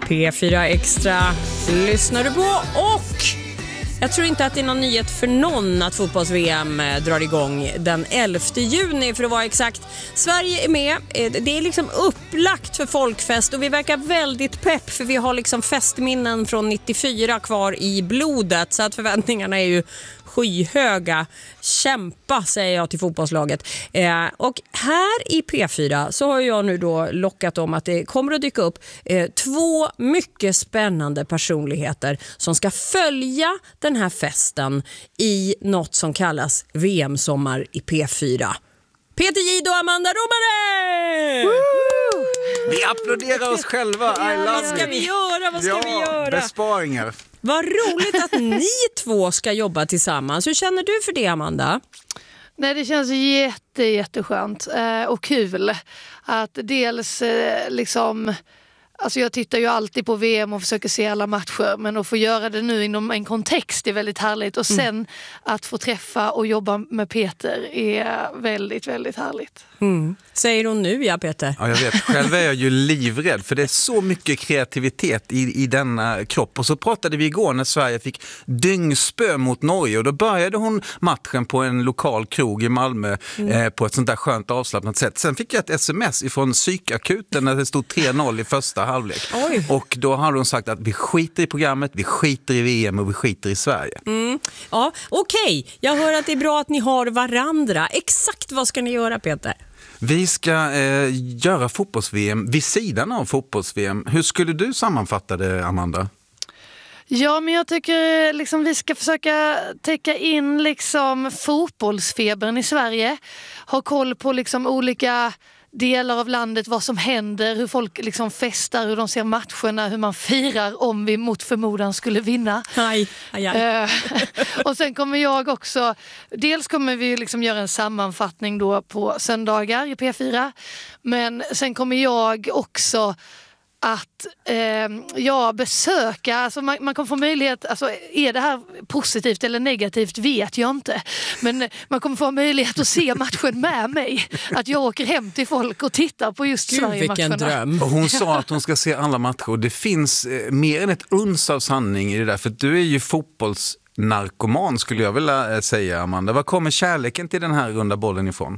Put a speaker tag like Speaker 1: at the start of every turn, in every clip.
Speaker 1: P4 Extra lyssnar du på, och jag tror inte att det är någon nyhet för någon att fotbolls-VM drar igång den 11 juni för att vara exakt. Sverige är med, det är liksom upplagt för folkfest och vi verkar väldigt pepp för vi har liksom festminnen från 94 kvar i blodet, så att förväntningarna är ju skyhöga. Kämpa, säger jag till fotbollslaget. Och här i P4 så har jag nu då lockat om att det kommer att dyka upp 2 mycket spännande personligheter som ska följa den här festen i något som kallas VM-sommar i P4. Peter Jihde och Amanda Romare!
Speaker 2: Vi applåderar oss själva. I love
Speaker 1: Vad ska vi göra? Vad ska vi göra?
Speaker 2: Besparingar.
Speaker 1: Vad roligt att ni 2 ska jobba tillsammans. Hur känner du för det, Amanda?
Speaker 3: Nej, det känns jätteskönt och kul att dels liksom... Alltså jag tittar ju alltid på VM och försöker se alla matcher, men att få göra det nu inom en kontext är väldigt härligt. Och sen att få träffa och jobba med Peter är väldigt, väldigt härligt.
Speaker 1: Säger hon nu, ja, Peter?
Speaker 2: Ja, jag vet. Själv är jag ju livrädd för det är så mycket kreativitet i denna kropp. Och så pratade vi igår när Sverige fick dyngspö mot Norge och då började hon matchen på en lokal krog i Malmö på ett sånt där skönt avslappnat sätt. Sen fick jag ett sms ifrån psykakuten när det stod 3-0 i första halvlek.
Speaker 1: Oj.
Speaker 2: Och då har hon sagt att vi skiter i programmet, vi skiter i VM och vi skiter i Sverige.
Speaker 1: Ja, okej. Jag hör att det är bra att ni har varandra. Exakt vad ska ni göra, Peter?
Speaker 2: Vi ska göra fotbolls-VM vid sidan av fotbolls-VM. Hur skulle du sammanfatta det, Amanda?
Speaker 3: Ja, men jag tycker liksom vi ska försöka täcka in liksom fotbollsfebern i Sverige. Ha koll på liksom olika delar av landet, vad som händer, hur folk liksom festar, hur de ser matcherna, hur man firar om vi mot förmodan skulle vinna.
Speaker 1: Aj.
Speaker 3: Och sen kommer jag också, dels kommer vi liksom göra en sammanfattning då på söndagar i P4, men sen kommer jag också att besöka, alltså man kommer få möjlighet, alltså är det här positivt eller negativt vet jag inte, men man kommer få möjlighet att se matchen med mig, att jag åker hem till folk och tittar på just Sverige-matcherna.
Speaker 1: Vilken dröm.
Speaker 2: Och hon sa att hon ska se alla matcher och det finns mer än ett uns av sanning i det där, för du är ju fotbollsnarkoman skulle jag vilja säga, Amanda. Var kommer kärleken till den här runda bollen ifrån?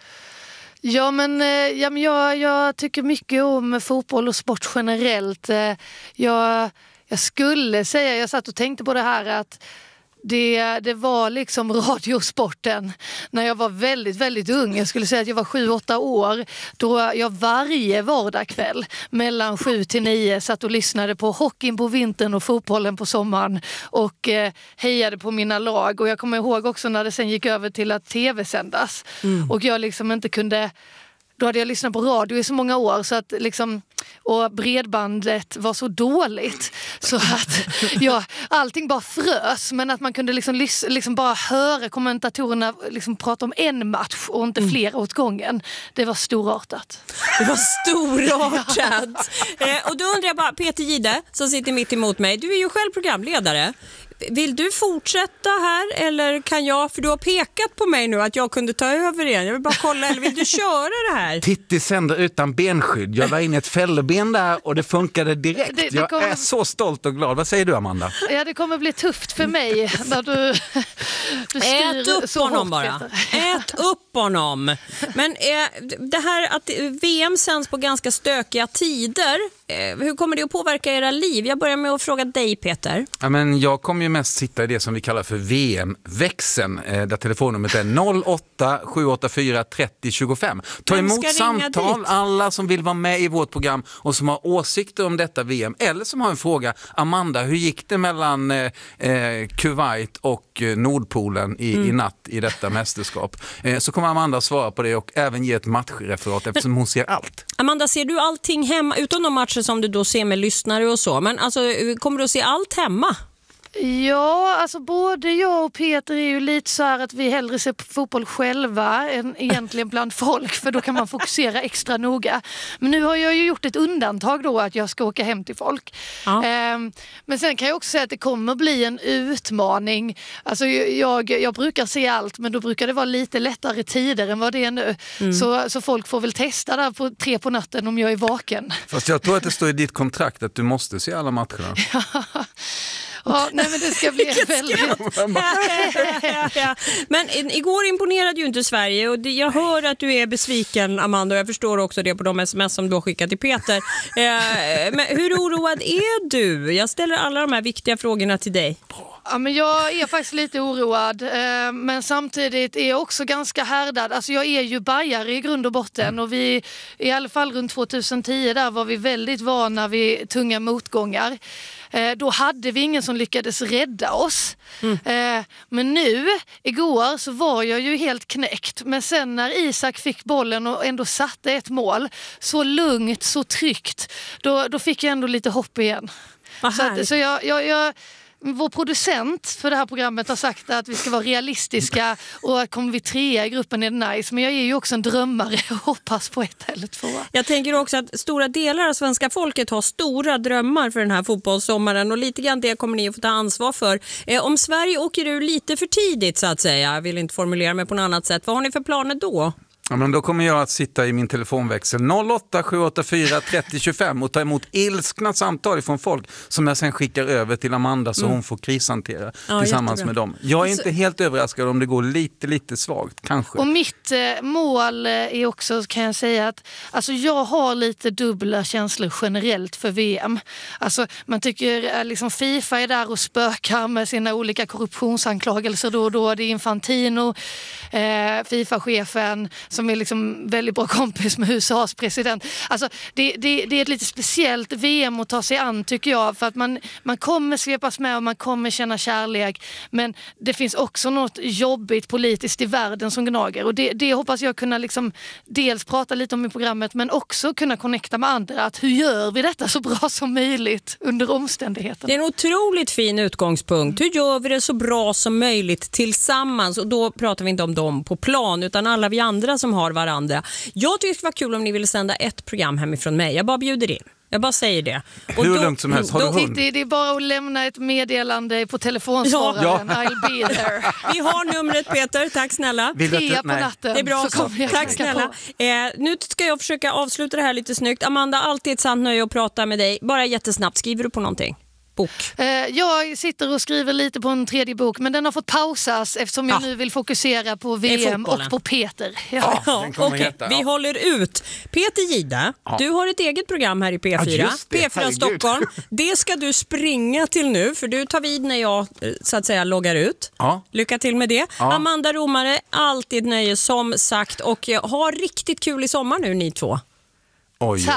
Speaker 3: Ja, men jag tycker mycket om fotboll och sport generellt. Jag skulle säga, jag satt och tänkte på det här att det var liksom radiosporten när jag var väldigt, väldigt ung. Jag skulle säga att jag var 7-8 år då jag varje vardagkväll mellan 7 till 9 satt och lyssnade på hockeyn på vintern och fotbollen på sommaren och hejade på mina lag. Och jag kommer ihåg också när det sen gick över till att tv-sändas och jag liksom inte kunde... Då hade jag lyssnat på radio i så många år så att liksom, och bredbandet var så dåligt så att allting bara frös, men att man kunde liksom bara höra kommentatorerna liksom prata om en match och inte flera åt gången. Det var storartat.
Speaker 1: Det var storartat. Och då undrar jag bara, Peter Jihde som sitter mitt emot mig, du är ju själv programledare. Vill du fortsätta här eller kan jag, för du har pekat på mig nu att jag kunde ta över igen. Jag vill bara kolla, eller vill du köra det här?
Speaker 2: Titti sänder utan benskydd. Jag var inne i ett fälleben där och det funkade direkt. Jag är så stolt och glad. Vad säger du, Amanda?
Speaker 3: Ja, det kommer bli tufft för mig när du styr.
Speaker 1: Ät upp
Speaker 3: så
Speaker 1: honom
Speaker 3: hårt,
Speaker 1: bara.
Speaker 3: Peter.
Speaker 1: Ät upp honom. Men det här att VM sänds på ganska stökiga tider, hur kommer det att påverka era liv? Jag börjar med att fråga dig, Peter.
Speaker 2: Ja, men jag kommer ju mest sitta i det som vi kallar för VM-växeln där telefonnumret är 08 784 30 25. Ta emot samtal, alla som vill vara med i vårt program och som har åsikter om detta VM eller som har en fråga. Amanda, hur gick det mellan Kuwait och Nordpolen i natt i detta mästerskap? Så kommer Amanda svara på det och även ge ett matchreferat eftersom hon ser allt.
Speaker 1: Amanda, ser du allting hemma utom de matcher som du då ser med lyssnare och så? Men alltså, kommer du att se allt hemma?
Speaker 3: Ja, alltså både jag och Peter är ju lite så här att vi hellre ser på fotboll själva än egentligen bland folk, för då kan man fokusera extra noga. Men nu har jag ju gjort ett undantag då att jag ska åka hem till folk.
Speaker 1: Ja.
Speaker 3: Men sen kan jag också säga att det kommer bli en utmaning. Alltså jag brukar se allt, men då brukar det vara lite lättare tider än vad det är nu. Så folk får väl testa där på 3 på natten om jag är vaken.
Speaker 2: Fast jag tror att det står i ditt kontrakt att du måste se alla matcherna.
Speaker 3: Ja, nej, men det ska bli väldigt...
Speaker 1: Men igår imponerade ju inte Sverige och jag hör att du är besviken, Amanda, och jag förstår också det på de sms som du har skickat till Peter. Men hur oroad är du? Jag ställer alla de här viktiga frågorna till dig.
Speaker 3: Ja, men jag är faktiskt lite oroad, men samtidigt är jag också ganska härdad. Alltså jag är ju bajare i grund och botten, och vi i alla fall runt 2010 där var vi väldigt vana vid tunga motgångar. Då hade vi ingen som lyckades rädda oss. Men nu, igår, så var jag ju helt knäckt. Men sen när Isak fick bollen och ändå satte ett mål, så lugnt, så tryggt, då fick jag ändå lite hopp igen. Så jag vår producent för det här programmet har sagt att vi ska vara realistiska, och kommer vi 3 i gruppen är det nice. Men jag är ju också en drömmare och hoppas på 1 eller 2.
Speaker 1: Jag tänker också att stora delar av svenska folket har stora drömmar för den här fotbollssommaren, och lite grann det kommer ni att få ta ansvar för. Om Sverige åker ur lite för tidigt så att säga, jag vill inte formulera mig på något annat sätt, vad har ni för planer då?
Speaker 2: Ja, men då kommer jag att sitta i min telefonväxel 08 784 30 25 och ta emot ilskna samtal från folk som jag sen skickar över till Amanda så hon får krishantera tillsammans med dem. Jag är inte helt överraskad om det går lite svagt, kanske.
Speaker 3: Och mitt mål är också, kan jag säga, att alltså jag har lite dubbla känslor generellt för VM. Alltså man tycker liksom FIFA är där och spökar med sina olika korruptionsanklagelser då och då. Det är Infantino, FIFA-chefen, som är liksom väldigt bra kompis med USAs president. Alltså det är ett lite speciellt VM att ta sig an, tycker jag, för att man kommer svepas med och man kommer känna kärlek, men det finns också något jobbigt politiskt i världen som gnager, och det hoppas jag kunna liksom dels prata lite om i programmet, men också kunna connecta med andra, att hur gör vi detta så bra som möjligt under omständigheterna.
Speaker 1: Det är en otroligt fin utgångspunkt. Hur gör vi det så bra som möjligt tillsammans? Och då pratar vi inte om dem på plan, utan alla vi andra som har varandra. Jag tycker det var kul om ni ville sända ett program hemifrån mig. Jag bara bjuder in. Jag bara säger det. Och
Speaker 2: hur lugnt som helst. Har du hund?
Speaker 3: Det är bara att lämna ett meddelande på telefonsvararen. I'll be there.
Speaker 1: Vi har numret, Peter. Tack snälla.
Speaker 3: 3 på natten.
Speaker 1: Det är bra så. Tack snälla. Nu ska jag försöka avsluta det här lite snyggt. Amanda, alltid ett sant nöje att prata med dig. Bara jättesnabbt. Skriver du på någonting? Bok.
Speaker 3: Jag sitter och skriver lite på en 3:e bok, men den har fått pausas eftersom jag nu vill fokusera på VM och på Peter.
Speaker 1: Okej. Vi håller ut. Peter Gide, du har ett eget program här i P4. P4 Stockholm. Det ska du springa till nu, för du tar vid när jag så att säga loggar ut. Lycka till med det. Amanda Romare, alltid nöje som sagt, och har riktigt kul i sommar nu ni två.
Speaker 2: Oj.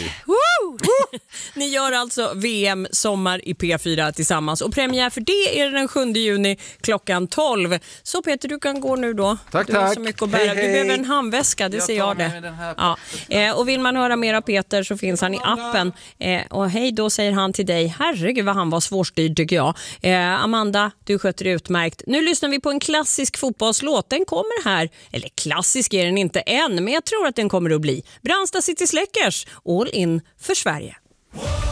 Speaker 1: Ni gör alltså VM sommar i P4 tillsammans, och premiär för det är den 7 juni klockan 12. Så Peter, du kan gå nu då.
Speaker 2: Tack.
Speaker 1: Du har så mycket att bära. Hej. Du behöver en handväska, det ser jag det. Och vill man höra mer av Peter så finns han i appen. Och hej då säger han till dig. Herregud vad han var svårstyrd tycker jag. Amanda, du sköter det utmärkt. Nu lyssnar vi på en klassisk fotbollslåt. Den kommer här. Eller klassisk är den inte än, men jag tror att den kommer att bli. Brandsta City Släckers, All in för Sverige.